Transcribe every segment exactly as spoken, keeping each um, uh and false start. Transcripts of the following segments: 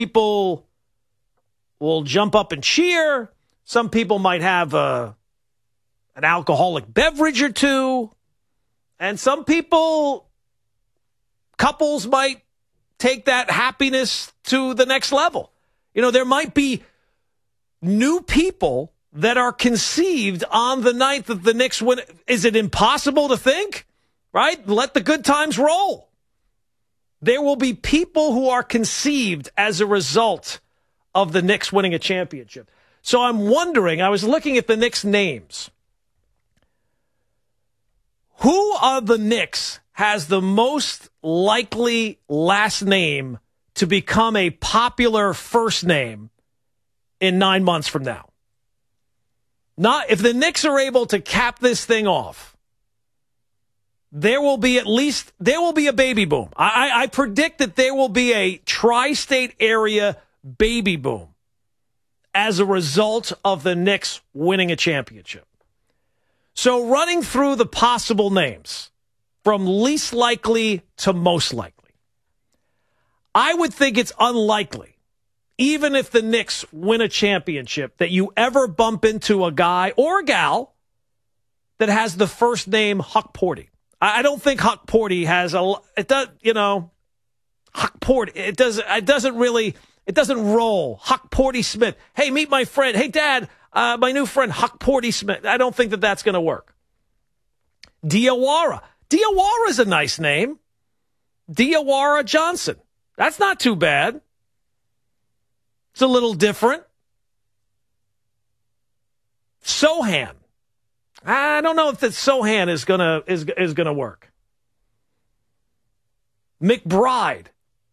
people will jump up and cheer. Some people might have a, an alcoholic beverage or two. And some people, couples might take that happiness to the next level. You know, there might be new people that are conceived on the night that the Knicks win. Is it impossible to think? Right? Let the good times roll. There will be people who are conceived as a result of the Knicks winning a championship. So I'm wondering, I was looking at the Knicks names. Who of the Knicks has the most likely last name to become a popular first name in nine months from now? Not if the Knicks are able to cap this thing off, there will be at least, there will be a baby boom. I, I, I predict that there will be a tri-state area baby boom as a result of the Knicks winning a championship. So running through the possible names from least likely to most likely, I would think it's unlikely, even if the Knicks win a championship, that you ever bump into a guy or a gal that has the first name Huck Porty. I don't think Huck Porty has a, it does, you know, Huck Porty, it doesn't, it doesn't really, it doesn't roll. Huck Porty Smith. Hey, meet my friend. Hey, Dad, uh, my new friend, Huck Porty Smith. I don't think that that's going to work. Diawara. Diawara is a nice name. Diawara Johnson. That's not too bad. It's a little different. Sohan. I don't know if that Sohan is gonna is is gonna work. McBride.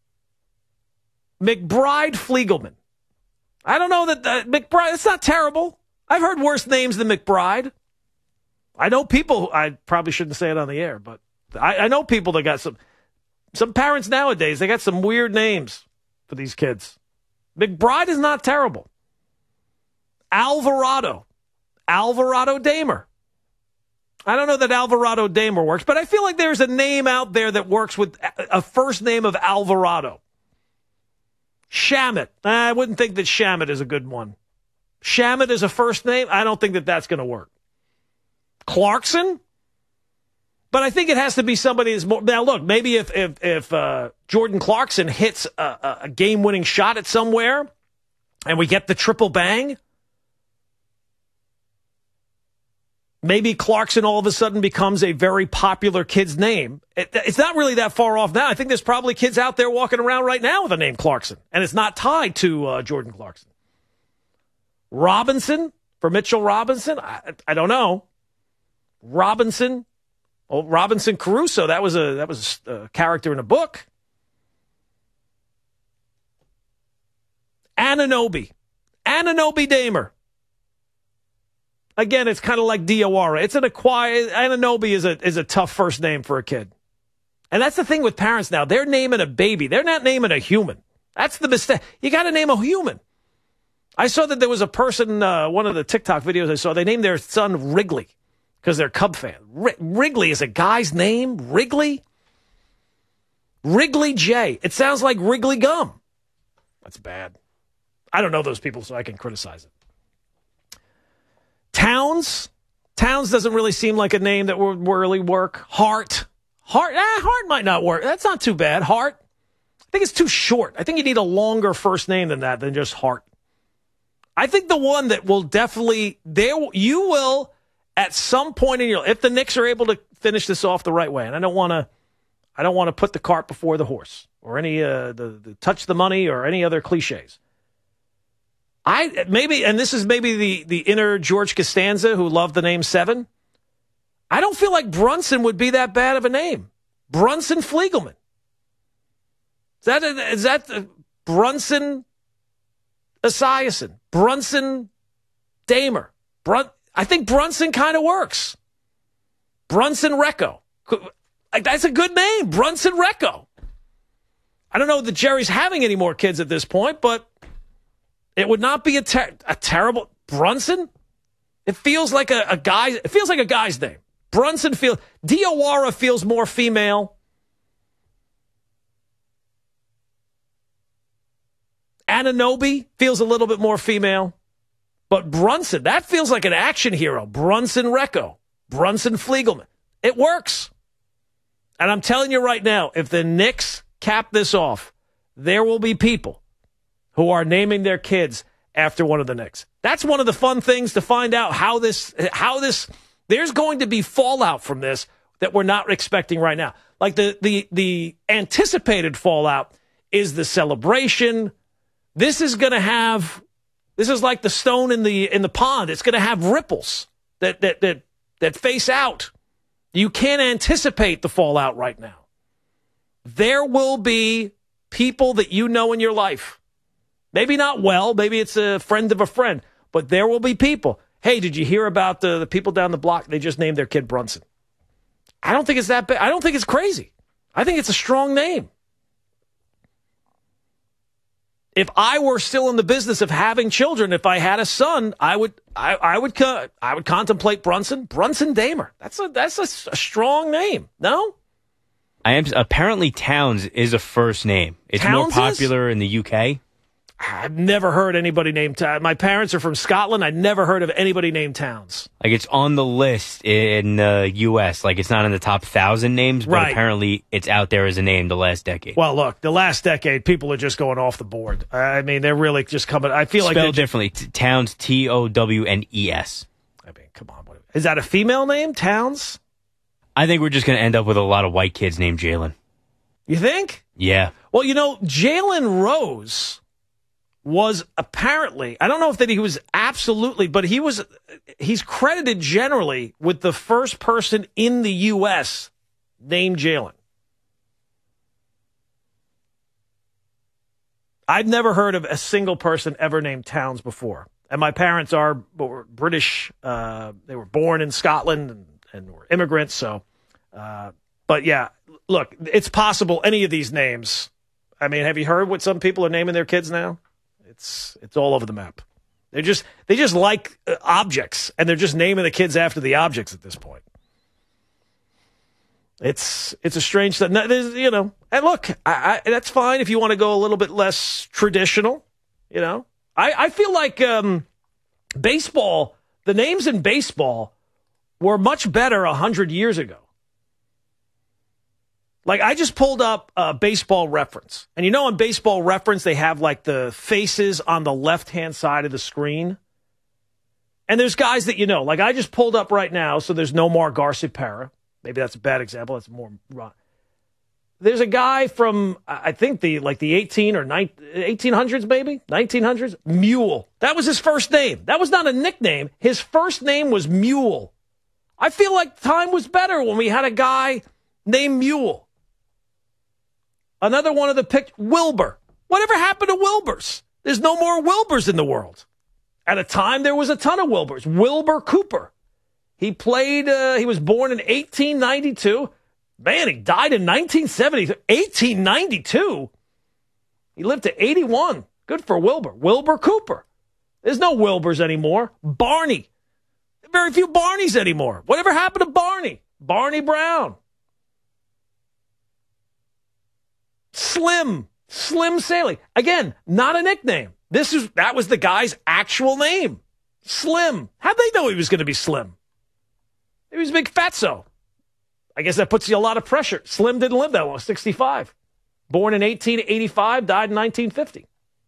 McBride Fliegelman. I don't know that uh, McBride. It's not terrible. I've heard worse names than McBride. I know people. I probably shouldn't say it on the air, but I, I know people that got some. Some parents nowadays, they got some weird names for these kids. McBride is not terrible. Alvarado. Alvarado Damer. I don't know that Alvarado Damer works, but I feel like there's a name out there that works with a first name of Alvarado. Shamet. I wouldn't think that Shamet is a good one. Shamet is a first name. I don't think that that's going to work. Clarkson. But I think it has to be somebody that's more. Now, look, maybe if if if uh, Jordan Clarkson hits a, a game-winning shot at somewhere, and we get the triple bang, maybe Clarkson all of a sudden becomes a very popular kid's name. It, it's not really that far off now. I think there's probably kids out there walking around right now with the name Clarkson, and it's not tied to uh, Jordan Clarkson. Robinson for Mitchell Robinson. I, I don't know. Robinson. Oh, Robinson Crusoe, that was a that was a character in a book. Anunoby. Anunoby Damer. Again, it's kind of like Diawara. It's an acquired Anunoby is a is a tough first name for a kid. And that's the thing with parents now. They're naming a baby. They're not naming a human. That's the mistake. You got to name a human. I saw that there was a person, uh, one of the TikTok videos I saw, they named their son Wrigley. Because they're Cub fan. R- Wrigley is a guy's name? Wrigley? Wrigley J. It sounds like Wrigley gum. That's bad. I don't know those people, so I can criticize it. Towns. Towns doesn't really seem like a name that would really work. Hart. Hart. Eh, Hart might not work. That's not too bad. Hart. I think it's too short. I think you need a longer first name than that, than just Hart. I think the one that will definitely, there you will... At some point in your, if the Knicks are able to finish this off the right way, and I don't want to, I don't want to put the cart before the horse or any uh, the, the touch the money or any other cliches. I maybe, and this is maybe the the inner George Costanza who loved the name Seven. I don't feel like Brunson would be that bad of a name. Brunson Fliegelman. Is that a, is that a Brunson Esiason? Brunson Damer? Brun. I think Brunson kind of works. Brunson Recco. That's a good name, Brunson Recco. I don't know that Jerry's having any more kids at this point, but it would not be a, ter- a terrible... Brunson? It feels like a, a guy... It feels like a guy's name. Brunson feels... Diawara feels more female. Anunoby feels a little bit more female. But Brunson, that feels like an action hero. Brunson Recco, Brunson Fliegelman. It works. And I'm telling you right now, if the Knicks cap this off, there will be people who are naming their kids after one of the Knicks. That's one of the fun things to find out how this, how this, there's going to be fallout from this that we're not expecting right now. Like the, the, the anticipated fallout is the celebration. This is going to have, this is like the stone in the, in the pond. It's going to have ripples that, that, that, that face out. You can't anticipate the fallout right now. There will be people that you know in your life. Maybe not well, maybe it's a friend of a friend, but there will be people. Hey, did you hear about the, the people down the block? They just named their kid Brunson. I don't think it's that bad. I don't think it's crazy. I think it's a strong name. If I were still in the business of having children, if I had a son, I would, I, I would, I would contemplate Brunson, Brunson Damer. That's a, that's a, a strong name. No, I am. Apparently, Towns is a first name. It's Towns more popular is? in the U K. I've never heard anybody named Towns. My parents are from Scotland. I never heard of anybody named Towns. Like, it's on the list in the U S. Like, it's not in the top thousand names, but right. apparently it's out there as a name the last decade. Well, look, the last decade, people are just going off the board. I mean, they're really just coming. I feel Spelled like. Spelled differently. T- Towns, T O W N E S. I mean, come on. What, is that a female name, Towns? I think we're just going to end up with a lot of white kids named Jalen. You think? Yeah. Well, you know, Jalen Rose was apparently, I don't know if that he was absolutely, but he was, he's credited generally with the first person in the U S named Jalen. I've never heard of a single person ever named Towns before. And my parents are were British. Uh, they were born in Scotland and, and were immigrants. So, uh, but yeah, look, it's possible any of these names. I mean, have you heard what some people are naming their kids now? It's it's all over the map. They're just they just like uh, objects, and they're just naming the kids after the objects at this point. It's it's a strange thing, you know. And look, I, I, that's fine if you want to go a little bit less traditional. You know, I, I feel like um, baseball. The names in baseball were much better a hundred years ago. Like, I just pulled up uh, Baseball Reference. And you know on Baseball Reference, they have, like, the faces on the left-hand side of the screen. And there's guys that you know. Like, I just pulled up right now, so there's Nomar Garciaparra. Maybe that's a bad example. That's more wrong. There's a guy from, I think, the like the eighteen or eighteen hundreds, maybe? nineteen hundreds? Mule. That was his first name. That was not a nickname. His first name was Mule. I feel like time was better when we had a guy named Mule. Another one of the pick, Wilbur. Whatever happened to Wilburs? There's no more Wilburs in the world. At a time, there was a ton of Wilburs. Wilbur Cooper. He played, uh, he was born in eighteen ninety-two. Man, he died in nineteen seventy. eighteen ninety-two? He lived to eighty-one. Good for Wilbur. Wilbur Cooper. There's no Wilburs anymore. Barney. Very few Barneys anymore. Whatever happened to Barney? Barney Brown. Slim, Slim Saley. Again, not a nickname. This is that was the guy's actual name. Slim. How'd they know he was going to be Slim? He was a big fatso. I guess that puts you a lot of pressure. Slim didn't live that long, sixty-five. Born in eighteen eighty-five, died in nineteen fifty.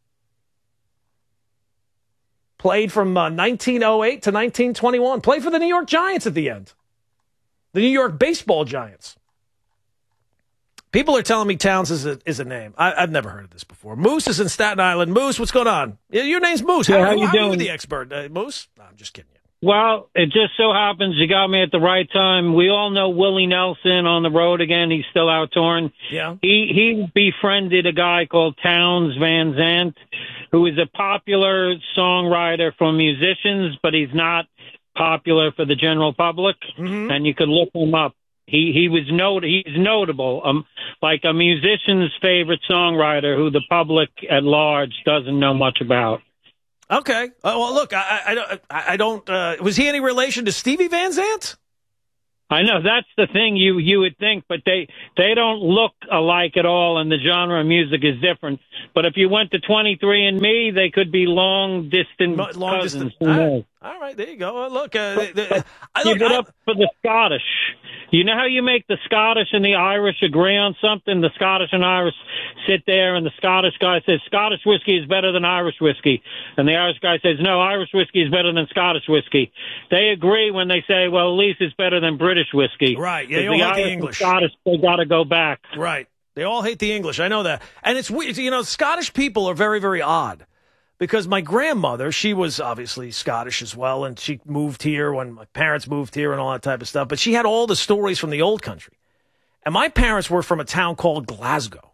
Played from uh, nineteen oh eight to nineteen twenty-one. Played for the New York Giants at the end. The New York Baseball Giants. People are telling me Towns is a, is a name. I, I've never heard of this before. Moose is in Staten Island. Moose, what's going on? Your name's Moose. Yeah, how, how you how doing? are you the expert? Uh, Moose? No, I'm just kidding you. Well, it just so happens you got me at the right time. We all know Willie Nelson on the road again. He's still out touring. Yeah. He he befriended a guy called Towns Van Zandt, who is a popular songwriter for musicians, but he's not popular for the general public. Mm-hmm. And you could look him up. He he was not he's notable, um, like a musician's favorite songwriter who the public at large doesn't know much about. Okay. Uh, well, look, I, I, I don't. I don't. Uh, was he any relation to Stevie Van Zandt? I know that's the thing you you would think, but they they don't look alike at all, and the genre of music is different. But if you went to twenty-three and me, they could be long distance long cousins. distance. All right. All right, there you go. Look, uh, But, the, but I, give look it up I, for the Scottish. You know how you make the Scottish and the Irish agree on something? The Scottish and Irish sit there, and the Scottish guy says Scottish whiskey is better than Irish whiskey, and the Irish guy says no, Irish whiskey is better than Scottish whiskey. They agree when they say, well, at least it's better than British whiskey. Right? Yeah, you the don't like Irish the English. And Scottish, they got to go back. Right. They all hate the English. I know that, and it's weird. You know, Scottish people are very, very odd. Because my grandmother, she was obviously Scottish as well, and she moved here when my parents moved here and all that type of stuff. But she had all the stories from the old country. And my parents were from a town called Glasgow.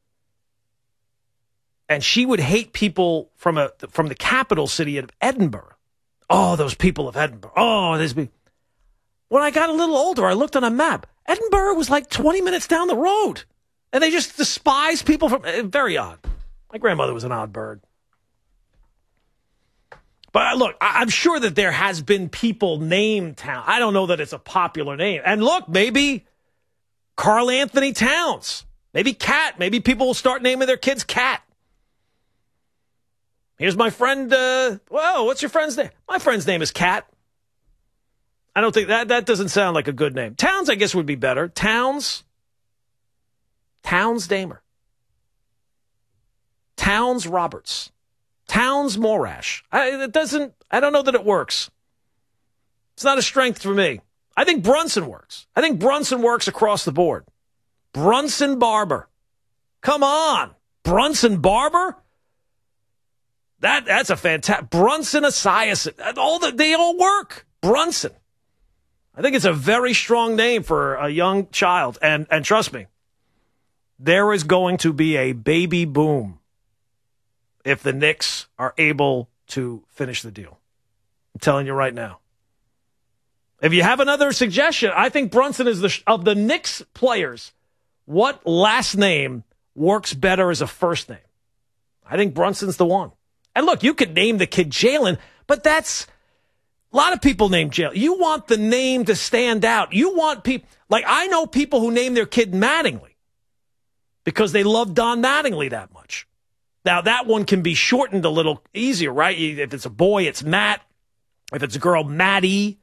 And she would hate people from a from the capital city of Edinburgh. Oh, those people of Edinburgh. Oh, there's be. When I got a little older, I looked on a map. Edinburgh was like twenty minutes down the road. And they just despise people from... Very odd. My grandmother was an odd bird. But look, I'm sure that there has been people named Town. I don't know that it's a popular name. And look, maybe Carl Anthony Towns. Maybe Cat. Maybe people will start naming their kids Cat. Here's my friend. Uh, whoa, what's your friend's name? My friend's name is Cat. I don't think that, that doesn't sound like a good name. Towns, I guess, would be better. Towns. Towns Damer. Towns Roberts. Towns Morash. I, it doesn't, I don't know that it works. It's not a strength for me. I think Brunson works. I think Brunson works across the board. Brunson Barber. Come on. Brunson Barber? That That's a fantastic. Brunson Esiason. All the, they all work. Brunson. I think it's a very strong name for a young child. And, and trust me, there is going to be a baby boom if the Knicks are able to finish the deal. I'm telling you right now. If you have another suggestion, I think Brunson is the of the Knicks players. What last name works better as a first name? I think Brunson's the one. And look, you could name the kid Jalen, but that's a lot of people name Jalen. You want the name to stand out. You want people like I know people who name their kid Mattingly because they love Don Mattingly that much. Now, that one can be shortened a little easier, right? If it's a boy, it's Matt. If it's a girl, Maddie.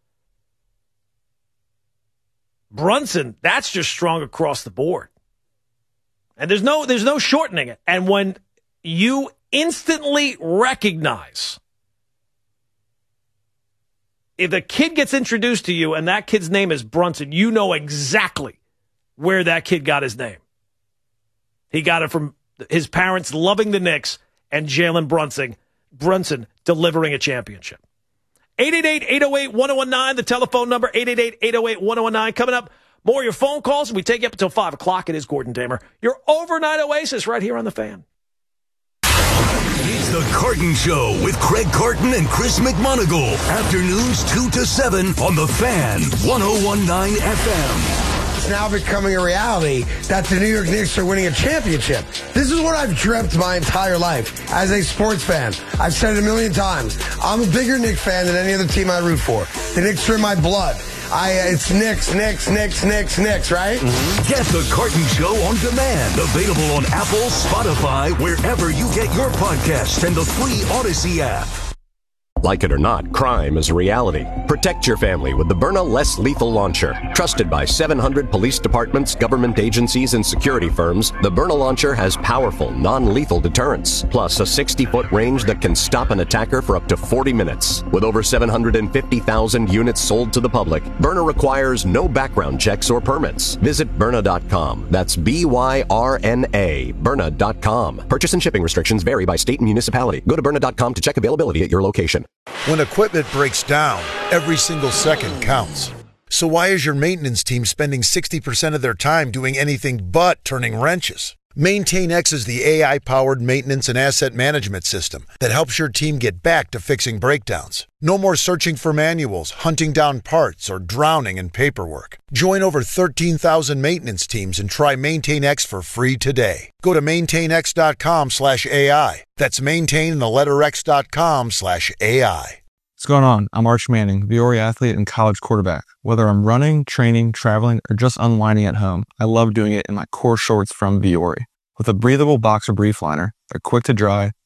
Brunson, that's just strong across the board. And there's no there's no shortening it. And when you instantly recognize if the kid gets introduced to you and that kid's name is Brunson, you know exactly where that kid got his name. He got it from his parents loving the Knicks and Jalen Brunson, Brunson delivering a championship. eight eight eight, eight oh eight, one oh one nine, the telephone number, eight eight eight, eight oh eight, one oh one nine. Coming up, more of your phone calls. We take you up until five o'clock. It is Gordon Damer, your overnight oasis right here on The Fan. It's The Carton Show with Craig Carton and Chris McMonagle. Afternoons two to seven on The Fan, one oh one nine F M. It's now becoming a reality that the New York Knicks are winning a championship. This is what I've dreamt my entire life as a sports fan. I've said it a million times. I'm a bigger Knicks fan than any other team I root for. The Knicks are in my blood. I, it's Knicks, Knicks, Knicks, Knicks, Knicks, right? Mm-hmm. Get The Carton Show on demand. Available on Apple, Spotify, wherever you get your podcasts, and the free Odyssey app. Like it or not, crime is a reality. Protect your family with the Byrna Less Lethal Launcher. Trusted by seven hundred police departments, government agencies, and security firms, the Byrna Launcher has powerful, non-lethal deterrence, plus a sixty-foot range that can stop an attacker for up to forty minutes. With over seven hundred fifty thousand units sold to the public, Byrna requires no background checks or permits. Visit Byrna dot com. That's B Y R N A, Byrna dot com. Purchase and shipping restrictions vary by state and municipality. Go to Byrna dot com to check availability at your location. When equipment breaks down, every single second counts. So why is your maintenance team spending sixty percent of their time doing anything but turning wrenches? MaintainX is the A I-powered maintenance and asset management system that helps your team get back to fixing breakdowns. No more searching for manuals, hunting down parts, or drowning in paperwork. Join over thirteen thousand maintenance teams and try MaintainX for free today. Go to maintainx dot com slash AI. That's maintain the letter X dot com slash AI. What's going on? I'm Arch Manning, Viore athlete and college quarterback. Whether I'm running, training, traveling, or just unwinding at home, I love doing it in my core shorts from Viore. With a breathable boxer brief liner, they're quick to dry,